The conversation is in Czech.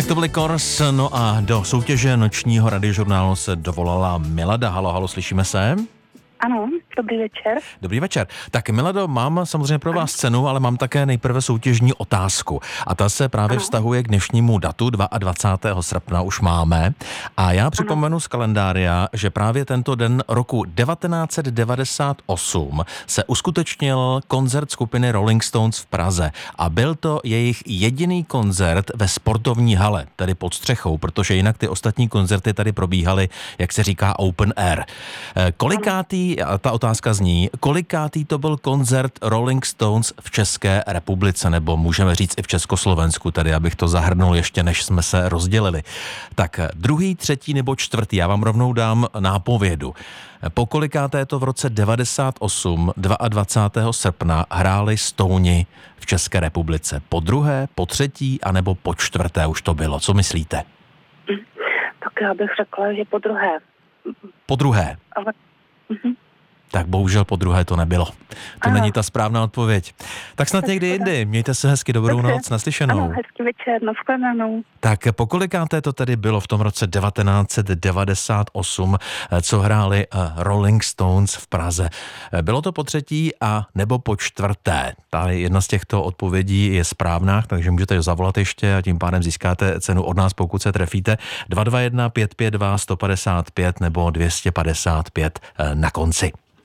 Tak to byly Kors, no a do soutěže nočního radiožurnálu se dovolala Milada. Halo, slyšíme se? Ano, dobrý večer. Dobrý večer. Tak Milado, mám samozřejmě pro vás cenu, ale mám také nejprve soutěžní otázku. A ta se právě vztahuje k dnešnímu datu, 22. srpna už máme. A já připomenu z kalendária, že právě tento den roku 1998 se uskutečnil koncert skupiny Rolling Stones v Praze. A byl to jejich jediný koncert ve sportovní hale, tedy pod střechou, protože jinak ty ostatní koncerty tady probíhaly, jak se říká, open air. Kolikátý, a ta otázka zní, kolikátý to byl koncert Rolling Stones v České republice, nebo můžeme říct i v Československu, tedy abych to zahrnul ještě, než jsme se rozdělili. Tak druhý, třetí nebo čtvrtý, já vám rovnou dám nápovědu. Po kolikáté to v roce 98, 22. srpna hráli Stouni v České republice? Po druhé, po třetí, anebo po čtvrté už to bylo? Co myslíte? Tak já bych řekla, že po druhé. Po druhé. Ale... Tak bohužel po druhé to nebylo. To není ta správná odpověď. Tak snad někdy jindy. Mějte se hezky, dobrou noc, naslyšenou. Ano, hezký večer, nashledanou. Tak po kolikáté to tedy bylo v tom roce 1998, co hráli Rolling Stones v Praze? Bylo to po třetí a nebo po čtvrté? Ta jedna z těchto odpovědí je správná, takže můžete zavolat ještě a tím pádem získáte cenu od nás, pokud se trefíte. 221 552 155 nebo 255 na konci.